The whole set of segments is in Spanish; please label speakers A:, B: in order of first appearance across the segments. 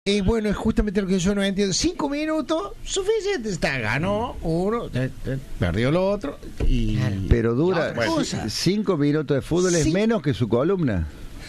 A: Bueno, es justamente lo que yo no entiendo. 5 minutos, suficiente. Está, ganó uno, perdió el otro. Y...
B: Pero dura 5 minutos de fútbol, es menos que su columna.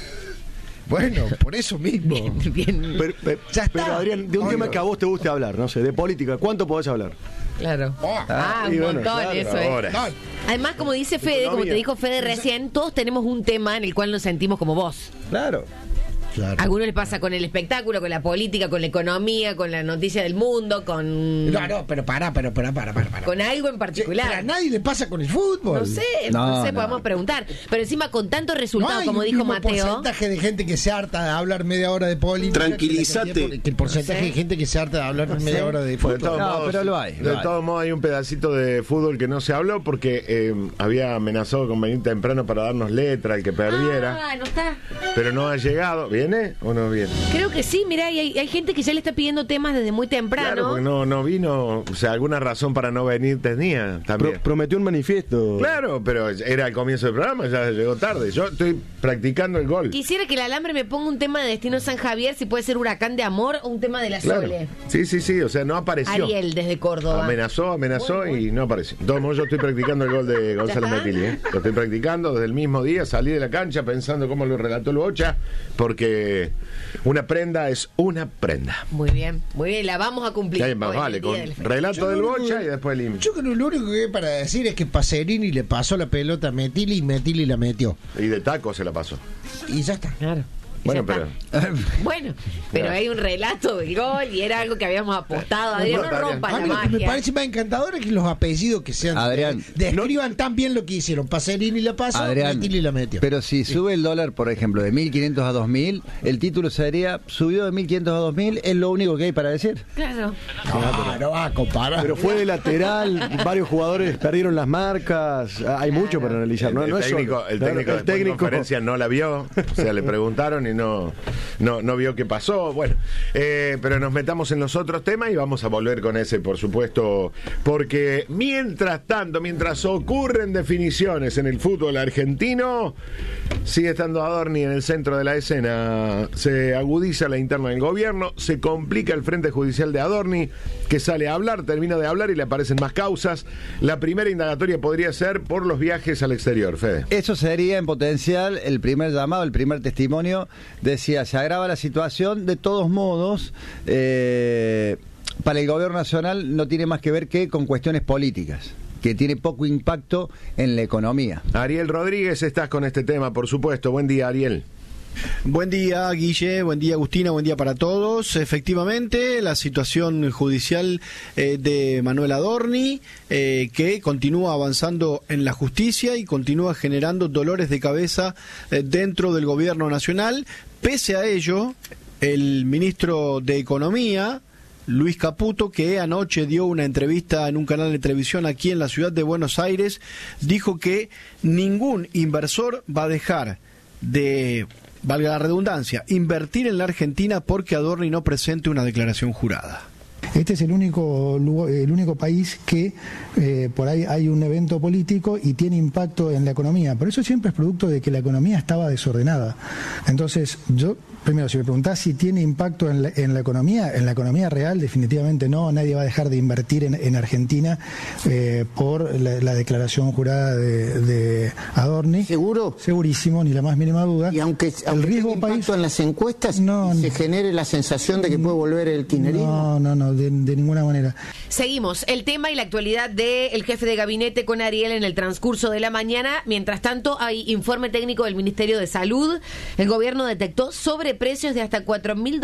A: Bueno, por eso mismo.
C: Bien.
A: Ya está.
C: Pero Adrián, de un tema que a vos te guste hablar, no sé, de política, ¿cuánto podés hablar?
D: Claro.
C: y
D: Un
C: bueno,
D: montón,
C: claro,
D: eso es. Además, como dice Fede, como te dijo Fede recién, todos tenemos un tema en el cual nos sentimos como vos.
B: Claro.
A: Claro.
D: A algunos les pasa con el espectáculo, con la política, con la economía, con la noticia del mundo, con...
A: No, pero para.
D: Con algo en particular.
A: Pero a nadie le pasa con el fútbol.
D: No sé, podemos preguntar. Pero encima con tantos resultados, como dijo Mateo...
A: El porcentaje de gente que se harta de hablar media hora de política.
E: Tranquilízate.
A: Que el porcentaje de gente que se harta de hablar media hora de fútbol.
B: Pero lo hay.
E: De todos modos, hay un pedacito de fútbol que no se habló porque había amenazado con venir temprano para darnos letra el que perdiera.
D: No está.
E: Pero no ha llegado. ¿Viene o no viene?
D: Creo que sí, mirá, hay gente que ya le está pidiendo temas desde muy temprano.
E: Claro, porque no vino, o sea, alguna razón para no venir tenía también.
C: Prometió un manifiesto.
E: Claro, pero era el comienzo del programa, ya llegó tarde. Yo estoy practicando el gol.
D: Quisiera que el alambre me ponga un tema de Destino San Javier, si puede ser Huracán de Amor o un tema de la Sole.
E: Sí, o sea, no apareció.
D: Ariel desde Córdoba.
E: Amenazó y no apareció. De todos modos, yo estoy practicando el gol de Gonzalo Metilli, Lo estoy practicando desde el mismo día, salí de la cancha pensando cómo lo relató el Bocha, porque una prenda es una prenda.
D: Muy bien, la vamos a cumplir.
E: Ya, más vale, con relato del Bocha y después el himno.
A: Yo creo que lo único que hay para decir es que Pacerini le pasó la pelota a Metilli y Metilli la metió.
E: Y de taco se la pasó.
A: Y ya está.
D: Claro.
E: Bueno, pero
D: pero hay un relato del gol y era algo que habíamos apostado. Adrián, no rompa la magia.
A: Me parece más encantador es que los apellidos que sean
B: Adrián,
A: describan tan bien lo que hicieron. Pacerini la pasó, Metilli la metió.
B: Pero si sube el dólar, por ejemplo, de 1.500 a 2.000, el título sería subió de 1.500 a 2.000, es lo único que hay para decir.
D: Claro.
A: No va a comparar.
C: Pero fue de lateral, varios jugadores perdieron las marcas, hay mucho para analizar.
E: El técnico de conferencia no la vio, o sea, le preguntaron y no vio qué pasó. Bueno, pero nos metamos en los otros temas y vamos a volver con ese, por supuesto, porque mientras ocurren definiciones en el fútbol argentino, sigue estando Adorni en el centro de la escena. Se agudiza la interna del gobierno, se complica el frente judicial de Adorni, que sale a hablar, termina de hablar y le aparecen más causas. La primera indagatoria podría ser por los viajes al exterior, Fede.
B: Eso sería en potencial el primer llamado, el primer testimonio. Decía, se agrava la situación, de todos modos, para el gobierno nacional no tiene más que ver que con cuestiones políticas, que tiene poco impacto en la economía.
E: Ariel Rodríguez, estás con este tema, por supuesto. Buen día, Ariel.
F: Buen día, Guille, buen día, Agustina, buen día para todos. Efectivamente, la situación judicial de Manuel Adorni, que continúa avanzando en la justicia y continúa generando dolores de cabeza dentro del gobierno nacional. Pese a ello, el ministro de Economía, Luis Caputo, que anoche dio una entrevista en un canal de televisión aquí en la ciudad de Buenos Aires, dijo que ningún inversor va a dejar de, valga la redundancia, invertir en la Argentina porque Adorni no presente una declaración jurada.
G: Este es el único país que por ahí hay un evento político y tiene impacto en la economía. Por eso siempre es producto de que la economía estaba desordenada. Entonces, yo, primero, si me preguntás si tiene impacto en la economía real, definitivamente no. Nadie va a dejar de invertir en Argentina por la declaración jurada de Adorni.
H: ¿Seguro?
G: Segurísimo, ni la más mínima duda.
H: Y aunque
G: el riesgo
H: impacto
G: país
H: en las encuestas, se genere la sensación de que puede volver el kirchnerismo.
G: No, de ninguna manera.
D: Seguimos el tema y la actualidad del jefe de gabinete con Ariel en el transcurso de la mañana. Mientras tanto, hay informe técnico del Ministerio de Salud. El gobierno detectó sobreprecios de hasta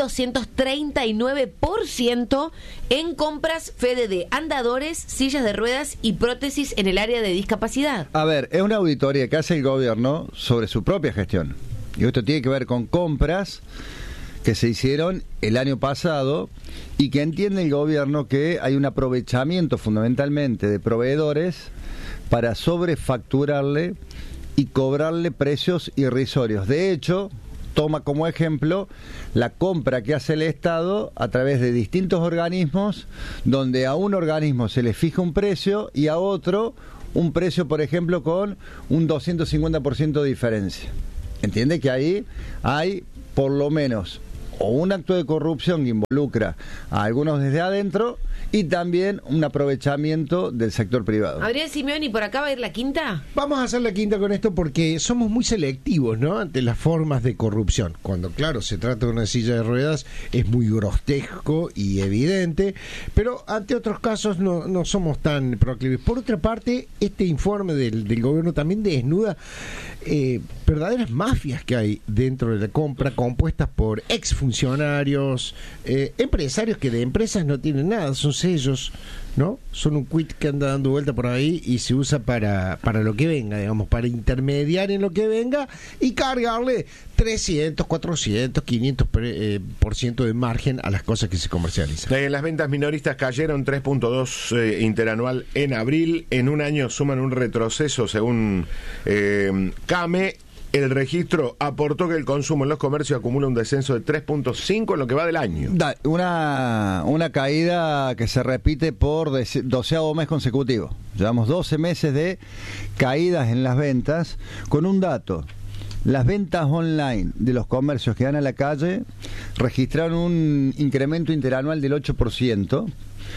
D: 4.239% en compras, Fede, de andadores, sillas de ruedas y prótesis en el área de discapacidad.
B: A ver, es una auditoría que hace el gobierno sobre su propia gestión. Y esto tiene que ver con compras que se hicieron el año pasado y que entiende el gobierno que hay un aprovechamiento fundamentalmente de proveedores para sobrefacturarle y cobrarle precios irrisorios. De hecho, toma como ejemplo la compra que hace el Estado a través de distintos organismos, donde a un organismo se le fija un precio y a otro un precio, por ejemplo, con un 250% de diferencia. Entiende que ahí hay por lo menos o un acto de corrupción que involucra a algunos desde adentro y también un aprovechamiento del sector privado.
D: Adrián Simeoni, ¿por acá va a ir la quinta?
A: Vamos a hacer la quinta con esto porque somos muy selectivos, ¿no?, ante las formas de corrupción. Cuando, claro, se trata de una silla de ruedas, es muy grotesco y evidente, pero ante otros casos no somos tan proclives. Por otra parte, este informe del gobierno también desnuda verdaderas mafias que hay dentro de la compra, compuestas por exfuncionarios, empresarios que de empresas no tienen nada, son sellos, ¿no? Son un quit que anda dando vuelta por ahí y se usa para lo que venga, digamos, para intermediar en lo que venga y cargarle 300, 400, 500% de margen a las cosas que se comercializan.
E: Las ventas minoristas cayeron 3.2 interanual en abril. En un año suman un retroceso, según CAME. El registro aportó que el consumo en los comercios acumula un descenso de 3.5 en lo que va del año.
B: Una caída que se repite por 12º mes consecutivo. Llevamos 12 meses de caídas en las ventas, con un dato. Las ventas online de los comercios que dan a la calle registraron un incremento interanual del 8%.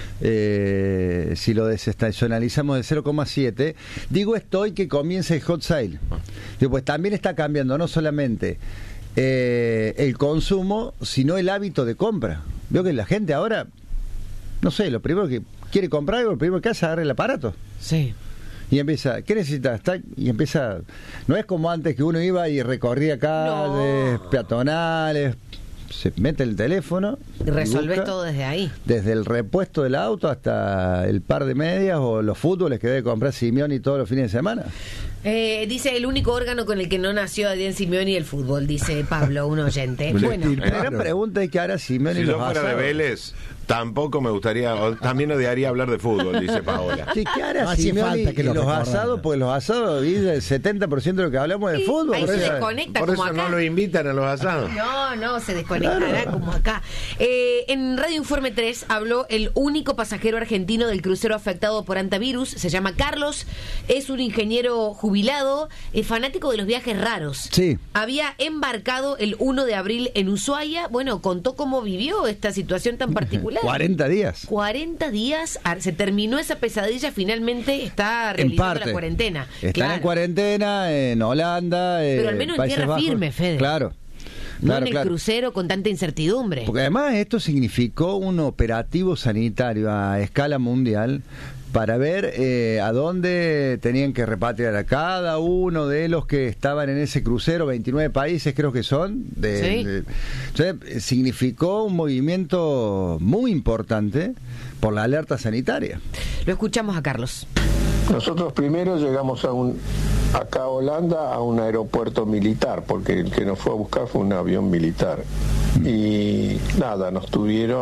B: Si lo desestacionalizamos de 0,7, digo esto hoy que comienza el hot sale. Pues también está cambiando no solamente el consumo, sino el hábito de compra. Veo que la gente ahora, no sé, lo primero que quiere comprar algo, lo primero que hace es agarrar el aparato.
D: Sí.
B: Y empieza, ¿qué necesitas? Y empieza, no es como antes que uno iba y recorría calles peatonales. Se mete el teléfono
D: y resolvés todo desde ahí.
B: Desde el repuesto del auto hasta el par de medias o los fútboles que debe comprar Simeoni todos los fines de semana.
D: Dice el único órgano con el que no nació Adrián Simeoni, el fútbol, dice Pablo, un oyente.
B: Bueno, la gran pregunta es que ahora Simeoni.
E: Si yo fuera de Vélez, tampoco me gustaría, también odiaría hablar de fútbol, dice Paola.
B: ¿Qué hará Simeoni que los asados? Porque los asados, el 70% de lo que hablamos es fútbol.
D: Ahí se desconecta
E: por
D: como
E: eso
D: acá.
E: No lo invitan a los asados.
D: No, se desconectará como acá. En Radio Informe 3 habló el único pasajero argentino del crucero afectado por antivirus. Se llama Carlos, es un ingeniero jubilado, fanático de los viajes raros.
B: Sí.
D: Había embarcado el 1 de abril en Ushuaia. Bueno, contó cómo vivió esta situación tan particular.
B: 40 días.
D: 40 días, se terminó esa pesadilla, finalmente está realizando la cuarentena.
B: Están en cuarentena en Holanda.
D: Pero al menos en
B: Países
D: tierra
B: Bajos.
D: Firme, Fede.
B: Claro.
D: No en el crucero con tanta incertidumbre.
B: Porque además esto significó un operativo sanitario a escala mundial para ver a dónde tenían que repatriar a cada uno de los que estaban en ese crucero, 29 países creo que son. Entonces, significó un movimiento muy importante por la alerta sanitaria.
D: Lo escuchamos a Carlos.
I: Nosotros primero llegamos acá a Holanda a un aeropuerto militar, porque el que nos fue a buscar fue un avión militar. Y nada, nos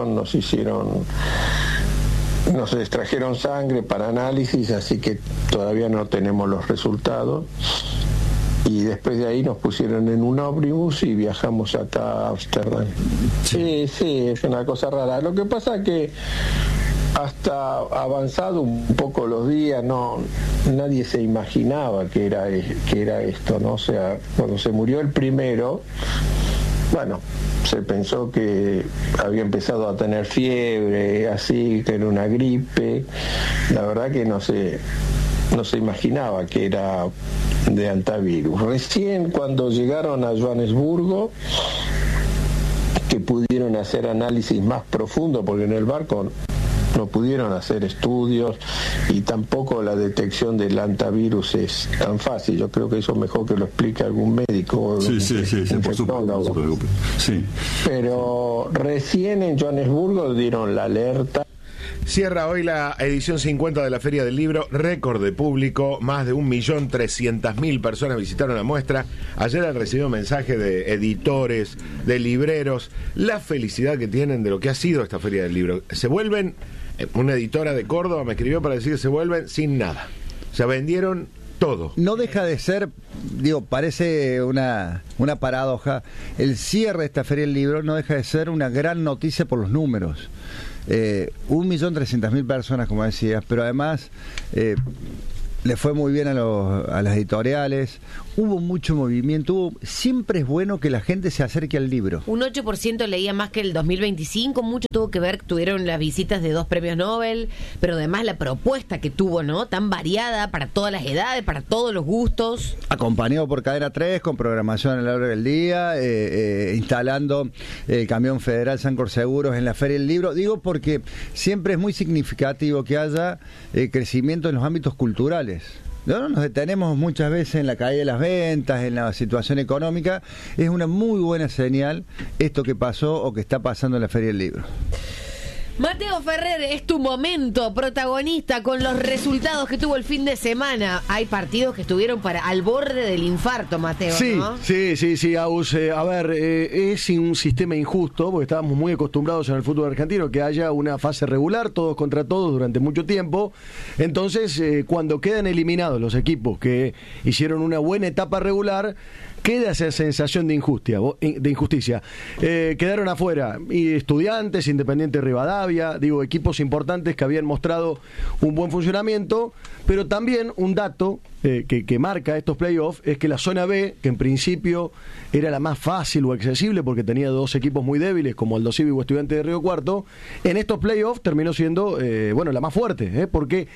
I: extrajeron sangre para análisis, así que todavía no tenemos los resultados. Y después de ahí nos pusieron en un ómnibus y viajamos acá a Ámsterdam. Sí, es una cosa rara. Lo que pasa es que hasta avanzado un poco los días, nadie se imaginaba que era esto, ¿no? O sea, cuando se murió el primero, bueno, se pensó que había empezado a tener fiebre, así, que era una gripe. La verdad que no se imaginaba que era de antivirus. Recién cuando llegaron a Johannesburgo, que pudieron hacer análisis más profundo, porque en el barco no pudieron hacer estudios y tampoco la detección del antivirus es tan fácil. Yo creo que eso mejor que lo explique algún médico.
J: Sí, por supuesto. Sí.
I: Pero recién en Johannesburgo dieron la alerta.
E: Cierra hoy la edición 50 de la Feria del Libro, récord de público, más de 1.300.000 personas visitaron la muestra. Ayer he recibido mensajes de editores, de libreros, la felicidad que tienen de lo que ha sido esta Feria del Libro. Se vuelven, una editora de Córdoba me escribió para decir que se vuelven sin nada. Se vendieron todo. No deja de ser, parece una paradoja, el cierre de esta Feria del Libro no deja de ser una gran noticia por los números. 1.300.000 personas, como decías, pero además
B: le fue muy bien a las editoriales, hubo mucho movimiento, siempre es bueno que la gente se acerque al libro.
D: Un 8% leía más que el 2025, mucho tuvo que ver, tuvieron las visitas de 2 premios Nobel, pero además la propuesta que tuvo, ¿no? Tan variada para todas las edades, para todos los gustos.
B: Acompañado por Cadena 3, con programación a la hora del día, instalando el camión federal Sancor Seguros en la Feria del Libro. Digo porque siempre es muy significativo que haya crecimiento en los ámbitos culturales. No nos detenemos muchas veces en la caída de las ventas, en la situación económica. Es una muy buena señal esto que pasó o que está pasando en la Feria del Libro.
D: Mateo Ferrer, es tu momento, protagonista con los resultados que tuvo el fin de semana. Hay partidos que estuvieron al borde del infarto, Mateo,
F: sí,
D: ¿no?
F: Sí, Agus. A ver, es un sistema injusto, porque estábamos muy acostumbrados en el fútbol argentino que haya una fase regular, todos contra todos, durante mucho tiempo. Entonces, cuando quedan eliminados los equipos que hicieron una buena etapa regular, queda esa sensación de injusticia. Quedaron afuera y Estudiantes, Independiente Rivadavia, equipos importantes que habían mostrado un buen funcionamiento, pero también un dato que marca estos playoffs es que la zona B, que en principio era la más fácil o accesible porque tenía 2 equipos muy débiles como Aldo Civi o Estudiantes de Río Cuarto, en estos playoffs terminó siendo la más fuerte, porque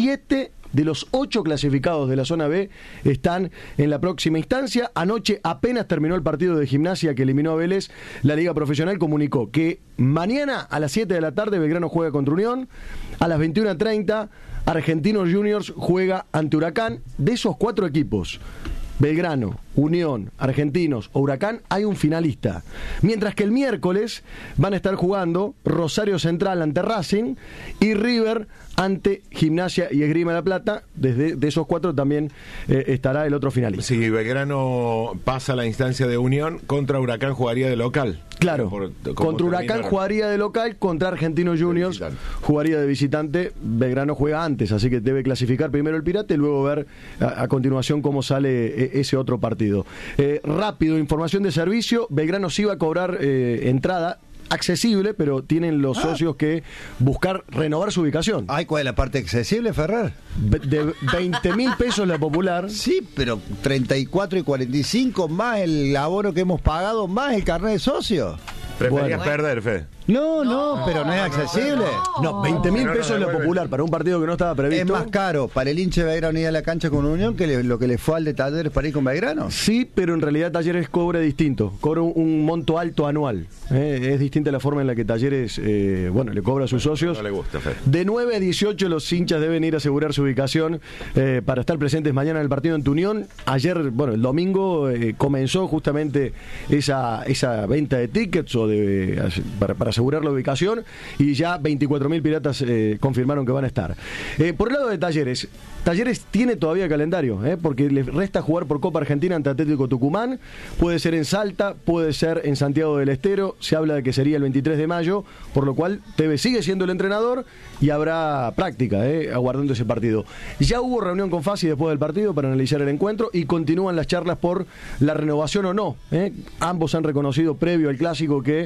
F: 7 de los 8 clasificados de la zona B están en la próxima instancia. Anoche apenas terminó el partido de Gimnasia que eliminó a Vélez. La Liga Profesional comunicó que mañana a las 7 de la tarde Belgrano juega contra Unión. A las 21:30 Argentinos Juniors juega ante Huracán. De esos 4 equipos, Belgrano, Unión, Argentinos o Huracán, hay un finalista. Mientras que el miércoles van a estar jugando Rosario Central ante Racing y River ante Gimnasia y Esgrima de la Plata. De esos 4 también estará el otro finalista.
E: Si Belgrano pasa a la instancia de Unión, contra Huracán jugaría de local.
F: Claro, contra Huracán jugaría de local, contra Argentinos Juniors jugaría de visitante. Belgrano juega antes, así que debe clasificar primero el Pirata y luego ver a continuación cómo sale ese otro partido. Rápido, información de servicio. Belgrano sí va a cobrar entrada accesible, pero tienen los socios que buscar renovar su ubicación.
B: Ay, ¿cuál es la parte accesible, Ferrer?
F: De 20.000 pesos la popular.
B: Sí, pero 34 y 45 más el abono que hemos pagado, más el carnet de socio.
E: ¿Preferías perder, Fe?
B: No, pero no es accesible.
F: No, 20.000 pesos la popular para un partido que no estaba previsto.
B: Es más caro para el hincha de Belgrano ir a la cancha con Unión que lo que le fue al de Talleres para ir con Belgrano.
F: Sí, pero en realidad Talleres cobra distinto, cobra un monto alto anual. Es distinta la forma en la que Talleres le cobra a sus socios.
E: No le gusta, Fe.
F: De 9 a 18 los hinchas deben ir a asegurar su ubicación para estar presentes mañana en el partido ante Unión. Ayer, el domingo comenzó justamente esa venta de tickets para asegurar la ubicación y ya 24.000 piratas confirmaron que van a estar. Por el lado de Talleres tiene todavía calendario, porque le resta jugar por Copa Argentina ante Atlético Tucumán. Puede ser en Salta, puede ser en Santiago del Estero. Se habla de que sería el 23 de mayo, por lo cual Tevez sigue siendo el entrenador y habrá práctica aguardando ese partido. Ya hubo reunión con Fassi después del partido para analizar el encuentro y continúan las charlas por la renovación o no. Ambos han reconocido previo al clásico que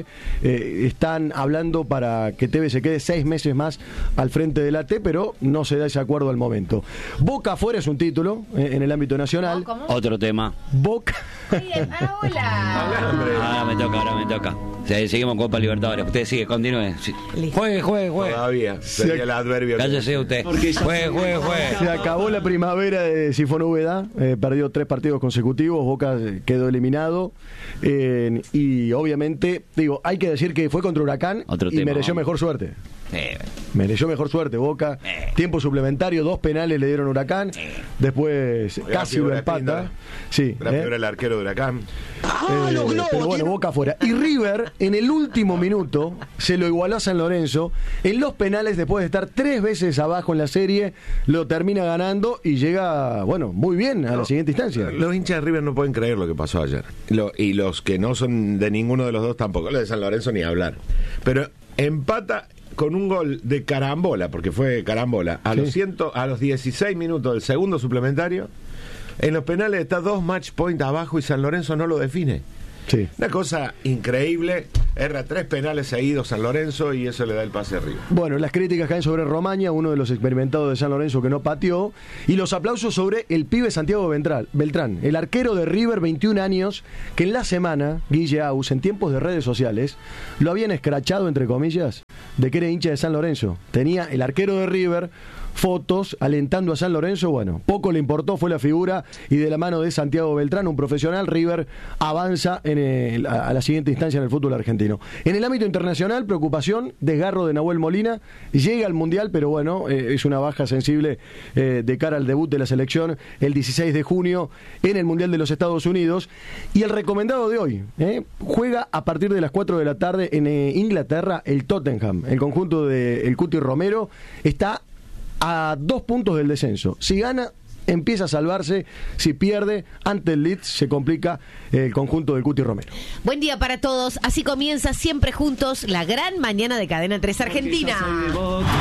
F: están hablando para que Tevez se quede 6 meses más al frente del AT, pero no se da ese acuerdo al momento. Boca afuera es un título en el ámbito nacional.
K: ¿Cómo? Otro tema.
F: Boca.
D: Hola.
K: Ahora me toca. Seguimos con Copa Libertadores. Usted sigue, continúe. Juegue.
E: Todavía. Sería el adverbio.
K: Cállese usted. Juegue.
F: Se acabó la primavera de Sifón Úbeda. Perdió 3 partidos consecutivos. Boca quedó eliminado. Y obviamente, hay que decir que fue contra Huracán y mereció mejor suerte. Mereció mejor suerte Boca. Tiempo suplementario, 2 penales le dieron Huracán. Después casi lo empata. Sí,
E: era el arquero de Huracán.
F: Pero bueno, Boca afuera. Y River en el último minuto se lo igualó a San Lorenzo. En los penales, después de estar 3 veces abajo en la serie, lo termina ganando y llega, muy bien a la siguiente instancia.
E: Los hinchas de River no pueden creer lo que pasó ayer. Y los que no son de ninguno de los dos tampoco. Los de San Lorenzo ni hablar. Pero empata con un gol de carambola, porque fue carambola, a los 16 minutos del segundo suplementario. En los penales está 2 match point abajo y San Lorenzo no lo define.
F: Sí.
E: Una cosa increíble. erra 3 penales seguidos San Lorenzo y eso le da el pase arriba.
C: Bueno, las críticas caen sobre Romaña, uno de los experimentados de San Lorenzo que no pateó, y los aplausos sobre el pibe Santiago Beltrán, el arquero de River, 21 años, que en la semana, Guille Aus, en tiempos de redes sociales, lo habían escrachado, entre comillas, de que era hincha de San Lorenzo. Tenía el arquero de River fotos alentando a San Lorenzo. Bueno, poco le importó, fue la figura, y de la mano de Santiago Beltrán, un profesional, River avanza a la siguiente instancia en el fútbol argentino. En el ámbito internacional, preocupación, desgarro de Nahuel Molina, llega al Mundial, pero bueno, es una baja sensible de cara al debut de la selección el 16 de junio en el Mundial de los Estados Unidos. Y el recomendado de hoy, juega a partir de las 4 de la tarde en Inglaterra el Tottenham. El conjunto del Cuti Romero está a 2 puntos del descenso. Si gana, empieza a salvarse. Si pierde, ante el Leeds se complica el conjunto del Cuti Romero.
D: Buen día para todos. Así comienza siempre juntos la gran mañana de Cadena 3 Argentina.